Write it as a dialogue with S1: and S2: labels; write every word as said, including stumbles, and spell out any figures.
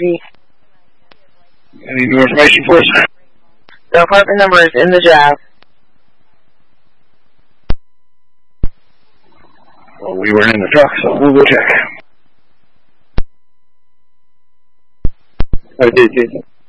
S1: Murphy.
S2: Any new information for us?
S1: The apartment number is in the draft.
S2: Well, we weren't in the truck, so we'll go check.
S3: I did, Jason.